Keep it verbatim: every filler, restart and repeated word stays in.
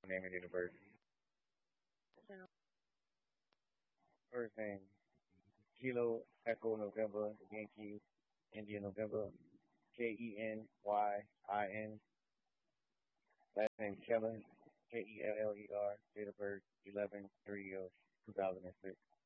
name and date of birth. First name, Kilo Echo November, Yankee, India November, K E N Y I N. Last name Kellen, K E L L E R, date of birth eleven three of two thousand six.